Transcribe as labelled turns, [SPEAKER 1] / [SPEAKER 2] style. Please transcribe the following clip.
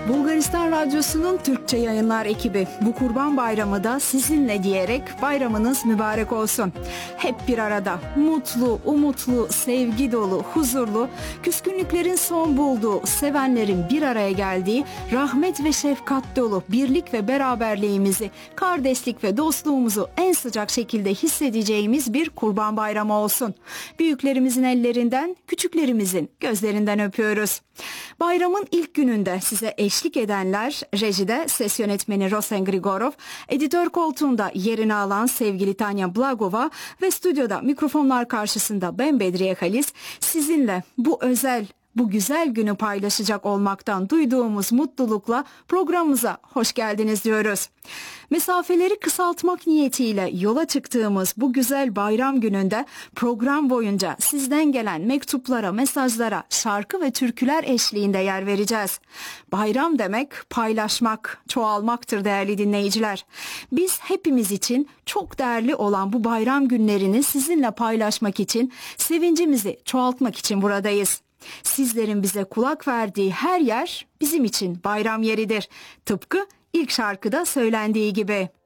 [SPEAKER 1] Bulgaristan Radyosu'nun Türkçe yayınlar ekibi bu Kurban Bayramı da sizinle diyerek bayramınız mübarek olsun. Hep bir arada, mutlu, umutlu, sevgi dolu, huzurlu, küskünlüklerin son bulduğu, sevenlerin bir araya geldiği, rahmet ve şefkat dolu birlik ve beraberliğimizi, kardeşlik ve dostluğumuzu en sıcak şekilde hissedeceğimiz bir Kurban Bayramı olsun. Büyüklerimizin ellerinden, küçüklerimizin gözlerinden öpüyoruz. Bayramın ilk gününde size eşlik edenler, rejide ses yönetmeni Rosen Grigorov, editör koltuğunda yerini alan sevgili Tanya Blagova ve stüdyoda mikrofonlar karşısında ben Bedriye Halis, sizinle bu özel, bu güzel günü paylaşacak olmaktan duyduğumuz mutlulukla programımıza hoş geldiniz diyoruz. Mesafeleri kısaltmak niyetiyle yola çıktığımız bu güzel bayram gününde program boyunca sizden gelen mektuplara, mesajlara, şarkı ve türküler eşliğinde yer vereceğiz. Bayram demek paylaşmak, çoğalmaktır değerli dinleyiciler. Biz hepimiz için çok değerli olan bu bayram günlerini sizinle paylaşmak için, sevincimizi çoğaltmak için buradayız. Sizlerin bize kulak verdiği her yer bizim için bayram yeridir. Tıpkı ilk şarkıda söylendiği gibi.